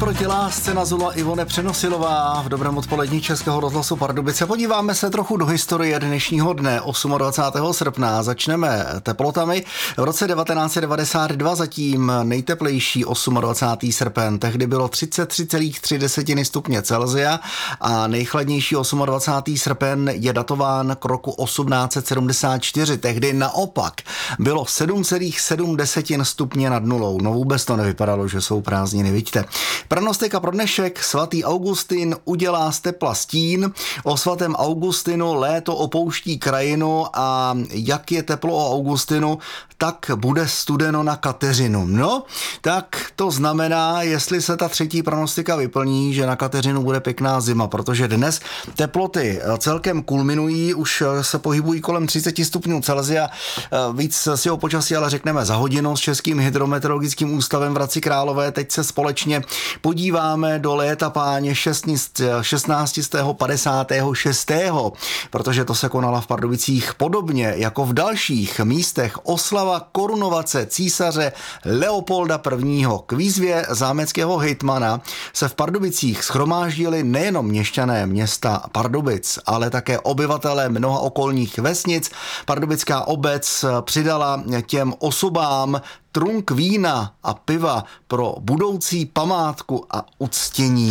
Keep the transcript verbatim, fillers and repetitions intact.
Proti lásce nazula Ivone Přenosilová v dobrém odpolední Českého rozhlasu Pardubice. Podíváme se trochu do historie dnešního dne, dvacátého osmého srpna. Začneme teplotami. V roce devatenáct set devadesát dva zatím nejteplejší dvacátého osmého srpen. Tehdy bylo třicet tři celá tři stupně Celsia a nejchladnější dvacátého osmého srpen je datován k roku osmnáct set sedmdesát čtyři. Tehdy naopak bylo sedm celá sedm stupně nad nulou. No vůbec to nevypadalo, že jsou prázdniny, vidíte. Pranostika pro dnešek: svatý Augustin udělá z tepla stín. O svatém Augustinu: léto opouští krajinu, a jak je teplo o Augustinu, tak bude studeno na Kateřinu. No, tak to znamená, jestli se ta třetí pranostika vyplní, že na Kateřinu bude pěkná zima, protože dnes teploty celkem kulminují, už se pohybují kolem třicet stupňů Celsia. Víc si o počasí ale řekneme za hodinu s Českým hydrometeorologickým ústavem v Hradci Králové. Teď se společně podíváme do léta páně šestnáctého padesátého šestého protože to se konala v Pardubicích podobně jako v dalších místech oslava korunovace císaře Leopolda prvního. K výzvě zámeckého hejtmana se v Pardubicích shromáždili nejenom měšťané města Pardubic, ale také obyvatelé mnoha okolních vesnic. Pardubická obec přidala těm osobám trunk vína a piva pro budoucí památku a uctění.